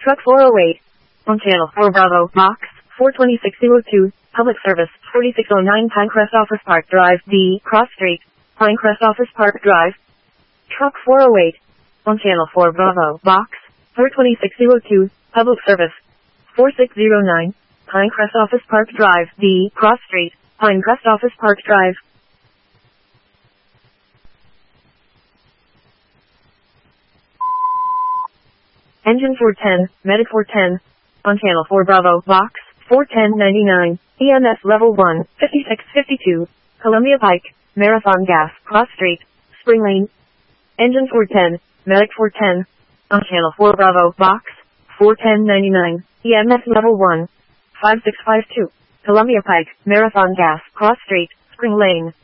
Truck 408. On channel 4 Bravo, box 42602, public service 4609 Pinecrest Office Park Drive, D, Cross Street, Pinecrest Office Park Drive. Truck 408. On channel 4 Bravo, box 42602, public service 4609, Pinecrest Office Park Drive, D, Cross Street, Pinecrest Office Park Drive. Engine 410, Medic 410. On channel 4 Bravo, box 41099, EMS level 1, 5652, Columbia Pike, Marathon Gas, Cross Street, Spring Lane. Engine 410, Medic 410. On channel 4 Bravo, box 41099, EMS level 1, 5652, Columbia Pike, Marathon Gas, Cross Street, Spring Lane.